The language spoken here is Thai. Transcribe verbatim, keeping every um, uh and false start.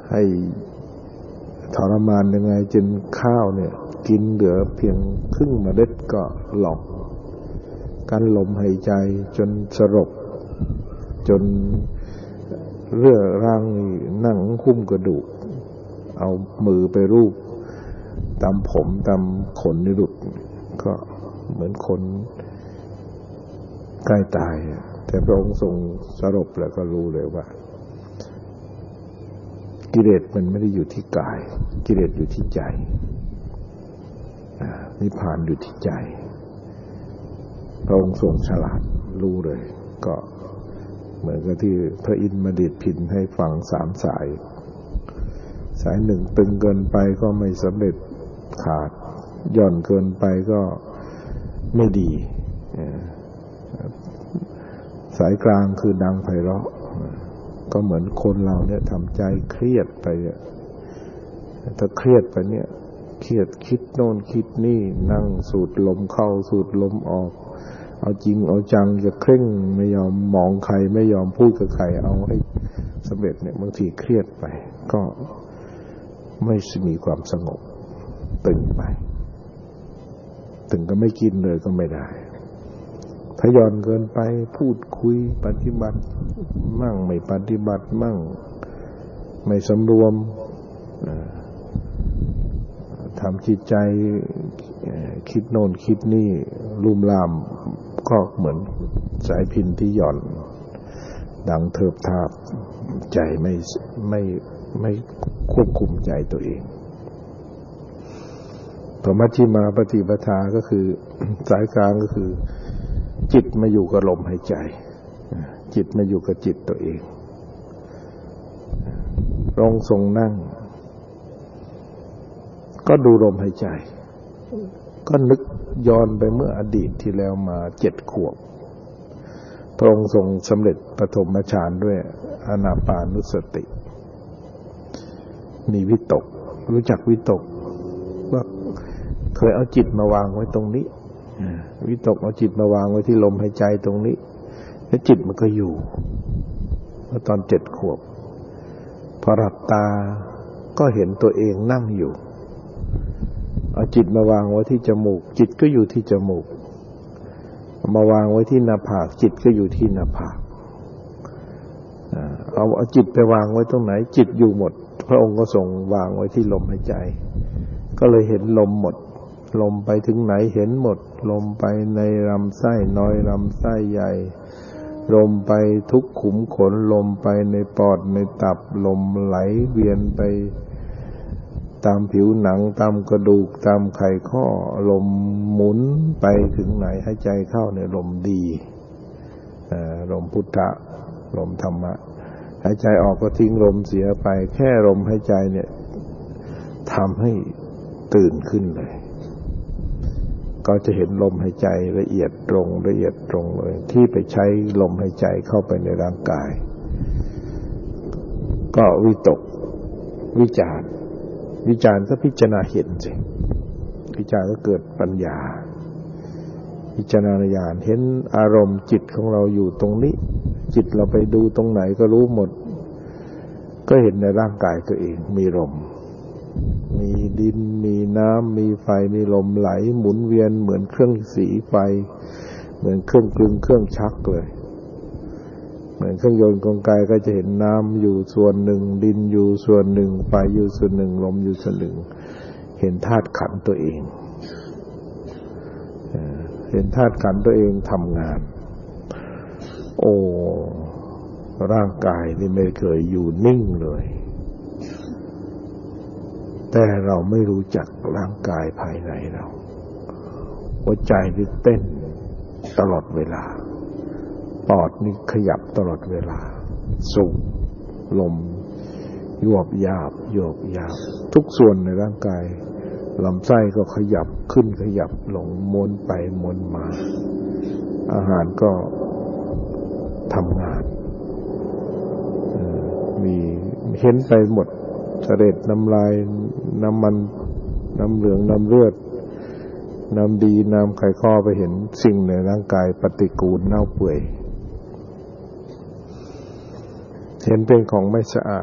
ให้ทรมานยังไงจนข้าวเนี่ยกินเหลือเพียงครึ่งเมล็ดก็หลอกกั้นลมหายใจจนสลบจนเรื่อร่างนั่งหุ้มกระดูกเอามือไปรูปตามผมตามขนนี่หลุดก็เหมือนคนใกล้ตายแต่พระองค์ทรงสลบแล้วก็รู้เลยว่ากิเลสมันไม่ได้อยู่ที่กายกิเลสอยู่ที่ใจนิพพานอยู่ที่ใจพระองค์ทรงฉลาดรู้เลยก็เหมือนกับที่พระอินทร์มาดีดพิณให้ฟังสามสายสายหนึ่งตึงเกินไปก็ไม่สำเร็จขาดหย่อนเกินไปก็ไม่ดีสายกลางคือดังไพเราะก็เหมือนคนเราเนี่ยทำใจเครียดไปถ้าเครียดไปเนี่ยเครียดคิดโน่นคิดนี่นั่งสูดลมเข้าสูดลมออกเอาจริงเอาจังจะเคร่งไม่ยอมมองใครไม่ยอมพูดกับใครเอาให้สำเร็จเนี่ยบางทีเครียดไปก็ไม่มีความสงบตึงไปตึงก็ไม่กินเลยก็ไม่ได้ถ้าย่อนเกินไปพูดคุยปฏิบัติมั่งไม่ปฏิบัติมั่งไม่สำรวมทำจิตใจคิดโน่นคิดนี่ลุ่มล่ามก็เหมือนสายพิณที่หย่อนดังเทิบทาบใจไม่ไม่ไม่ควบคุมใจตัวเองพระมัชฌิมาปฏิปทาก็คือสายกลางก็คือจิตมาอยู่กับลมหายใจจิตมาอยู่กับจิตตัวเองลองทรงนั่งก็ดูลมหายใจก็นึกย้อนไปเมื่ออดีตที่แล้วมาเจ็ดขวบพระองค์ทรงสำเร็จปฐมฌานด้วยอานาปานุสติมีวิตกรู้จักวิตกว่าเคยเอาจิตมาวางไว้ตรงนี้วิตกเอาจิตมาวางไว้ที่ลมหายใจตรงนี้แล้วจิตมันก็อยู่เมื่อตอนเจ็ดขวบพอหลับตาก็เห็นตัวเองนั่งอยู่เอาจิตมาวางไว้ที่จมูกจิตก็อยู่ที่จมูกมาวางไว้ที่หน้าผากจิตก็อยู่ที่หน้าผากเอาเอาจิตไปวางไว้ตรงไหนจิตอยู่หมดพระองค์ก็ส่งวางไว้ที่ลมหายใจก็เลยเห็นลมหมดลมไปถึงไหนเห็นหมดลมไปในลำไส้น้อยลำไส้ใหญ่ลมไปทุกขุมขนลมไปในปอดในตับลมไหลเวียนไปตามผิวหนังตามกระดูกตามไขข้อลมหมุนไปถึงไหนให้ใจเข้าเนี่ยลมดีลมพุทธะลมธรรมะหายใจออกก็ทิ้งลมเสียไปแค่ลมหายใจเนี่ยทำให้ตื่นขึ้นเลยก็จะเห็นลมหายใจละเอียดตรงละเอียดตรงเลยที่ไปใช้ลมหายใจเข้าไปในร่างกายก็วิตกวิจารวิจารก็พิจารณาเห็นสิวิจารก็เกิดปัญญาพิจารณาญาณเห็นอารมณ์จิตของเราอยู่ตรงนี้จิตเราไปดูตรงไหนก็รู้หมดก็เห็นในร่างกายตัวเองมีลมมีดินมีน้ำมีไฟมีลมไหลหมุนเวียนเหมือนเครื่องสีไฟเหมือนเครื่องกลึงเครื่องชักเลยเหมือนเครื่องยนต์กลไกก็จะเห็นน้ำอยู่ส่วนหนึ่งดินอยู่ส่วนหนึ่งไฟอยู่ส่วนหนึ่งลมอยู่ส่วนหนึ่งเห็นธาตุขันธ์ตัวเองเห็นธาตุขันธ์ตัวเองทำงานโอ้ร่างกายนี่ไม่เคยอยู่นิ่งเลยแต่เราไม่รู้จักร่างกายภายในเราหัวใจนี่เต้นตลอดเวลาปอดนี่ขยับตลอดเวลาสูบลมยวบยาบยวบยาบทุกส่วนในร่างกายลำไส้ก็ขยับขึ้นขยับลงม้วนไปม้วนมาอาหารก็ทำงานมีเห็นไปหมดเสด็จน้ำลายน้ำมันน้ำเหลืองน้ำเลือดน้ำดีน้ำไขข้อไปเห็นสิ่งในร่างกายปฏิกูลเน่าเปื่อยเห็นเป็นของไม่สะอาด